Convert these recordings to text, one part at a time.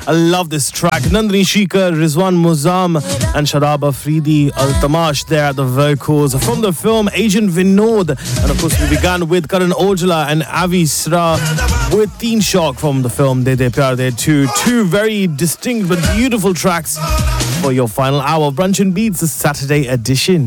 I love this track. Nandini Shikar, Rizwan Muzam and Shadab Afridi Al-Tamash there at the vocals from the film Agent Vinod. And of course we began with Karan Aujla and Avi Sra with Teen Shock from the film De De Pyar De Two. Two very distinct but beautiful tracks for your final hour of Brunch and Beats, the Saturday edition.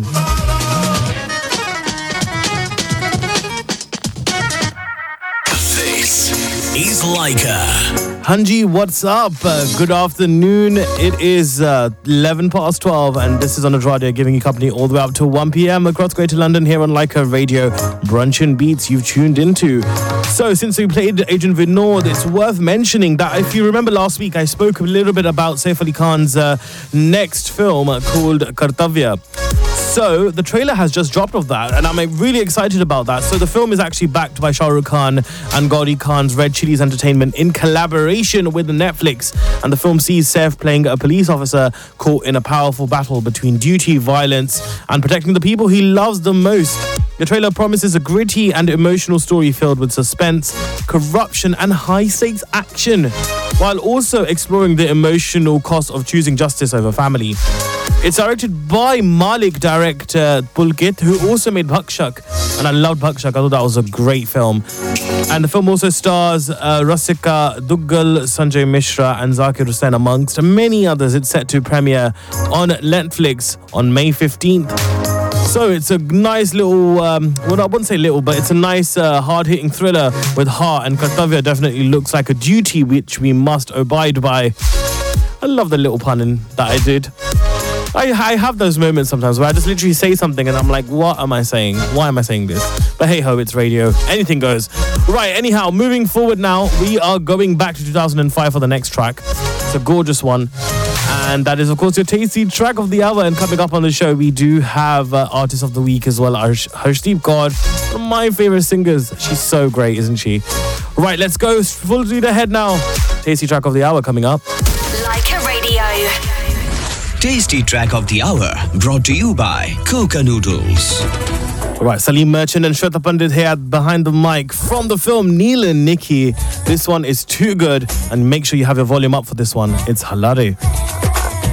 This is Leica. Hanji, what's up? Good afternoon. It is 11 past 12 and this is Anuj Radio giving you company all the way up to 1 p.m. across Greater London here on Leica Radio. Brunch and Beats you've tuned into. So since we played Agent Vinod, it's worth mentioning that if you remember last week, I spoke a little bit about Saif Ali Khan's next film called Kartavya. So the trailer has just dropped of that and I'm really excited about that. So the film is actually backed by Shah Rukh Khan and Gauri Khan's Red Chillies Entertainment in collaboration with Netflix. And the film sees Saif playing a police officer caught in a powerful battle between duty, violence and protecting the people he loves the most. The trailer promises a gritty and emotional story filled with suspense, corruption and high-stakes action, while also exploring the emotional cost of choosing justice over family. It's directed by Malik director Pulkit, who also made Bhakshak. And I loved Bhakshak. I thought that was a great film. And the film also stars Rasika Duggal, Sanjay Mishra and Zakir Hussain amongst many others. It's set to premiere on Netflix on May 15th. So it's a nice little, well, I wouldn't say little, but it's a nice hard-hitting thriller with heart. And Kartavya definitely looks like a duty which we must abide by. I love the little pun that I did. I have those moments sometimes where I just literally say something and I'm like, what am I saying? Why am I saying this? But hey ho, it's radio. Anything goes. Right, anyhow, moving forward now, we are going back to 2005 for the next track. It's a gorgeous one. And that is, of course, your tasty track of the hour. And coming up on the show, we do have Artist of the Week as well, Harshdeep Kaur, one of my favorite singers. She's so great, isn't she? Right, let's go full speed ahead now. Tasty track of the hour coming up. Leica Radio. Tasty track of the hour brought to you by Coca Noodles. Right, Salim Merchant and Shweta Pandit here behind the mic from the film Neil and Nikki. This one is too good and make sure you have your volume up for this one. It's Halare.